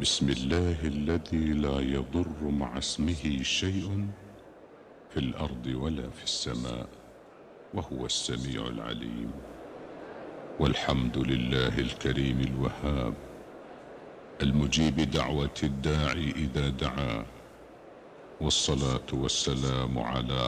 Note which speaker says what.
Speaker 1: بسم الله الذي لا يضر مع اسمه شيء في الأرض ولا في السماء وهو السميع العليم. والحمد لله الكريم الوهاب المجيب دعوة الداعي إذا دعا، والصلاة والسلام على